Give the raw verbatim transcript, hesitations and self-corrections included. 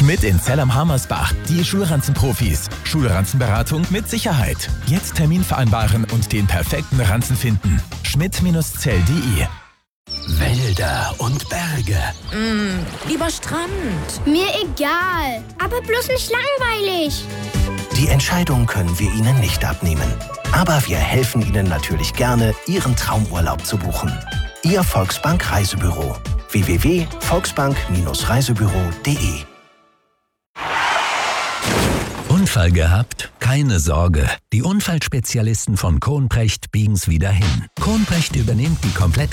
Mit in Zell am Harmersbach, die Schulranzenprofis. Schulranzenberatung mit Sicherheit. Jetzt Termin vereinbaren und den perfekten Ranzen finden. schmidt Zell punkt de. Wälder und Berge. Mm, lieber Strand. Mir egal, aber bloß nicht langweilig. Die Entscheidung können wir Ihnen nicht abnehmen. Aber wir helfen Ihnen natürlich gerne, Ihren Traumurlaub zu buchen. Ihr Volksbank Reisebüro. w w w punkt volksbank reisebüro punkt de. Unfall gehabt? Keine Sorge. Die Unfallspezialisten von Kronprecht biegen's wieder hin. Kronprecht übernimmt die komplette